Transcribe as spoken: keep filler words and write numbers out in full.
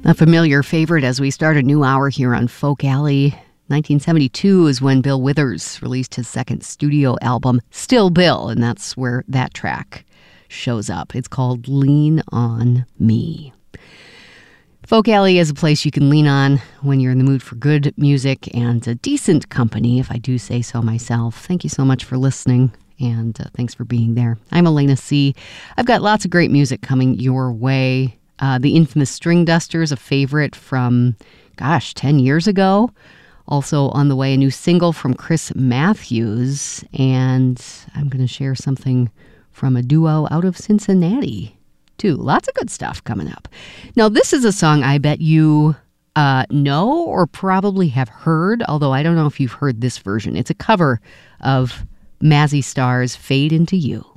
A familiar favorite as we start a new hour here on Folk Alley. nineteen seventy-two is when Bill Withers released his second studio album, Still Bill, and that's where that track shows up. It's called Lean On Me. Folk Alley is a place you can lean on when you're in the mood for good music and a decent company, if I do say so myself. Thank you so much for listening, and uh, thanks for being there. I'm Elena C. I've got lots of great music coming your way. Uh, the infamous String Dusters, a favorite from, gosh, ten years ago. Also on the way, a new single from Chris Matthews. And I'm going to share something from a duo out of Cincinnati, too. Lots of good stuff coming up. Now, this is a song I bet you uh, know or probably have heard, although I don't know if you've heard this version. It's a cover of Mazzy Star's Fade Into You.